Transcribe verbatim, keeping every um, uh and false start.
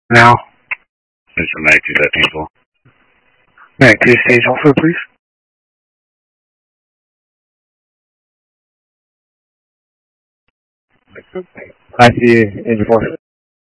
Now, It's from Mag two seventeen four. Mag two stage also, please. I see you in your four.